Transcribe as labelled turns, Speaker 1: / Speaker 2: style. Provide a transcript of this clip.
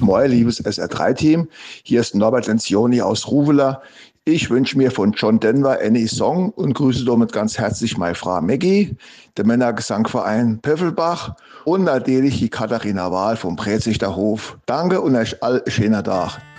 Speaker 1: Moin, liebes SR3-Team. Hier ist Norbert Lenzioni aus Ruvela. Ich wünsche mir von John Denver einen Song und grüße damit ganz herzlich meine Frau Maggie, der Männergesangverein Peffelbach und natürlich die Katharina Wahl vom Prätzichter Hof. Danke und euch all schöner Tag.